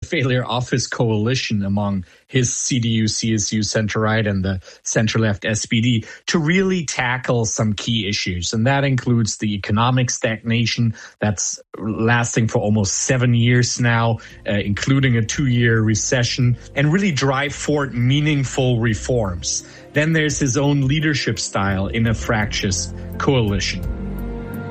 failure of his coalition among his CDU, CSU, center-right, and the center-left SPD to really tackle some key issues. And that includes the economic stagnation that's lasting for almost 7 years now, including a 2-year recession, and really drive forward meaningful reforms. Then there's his own leadership style in a fractious coalition.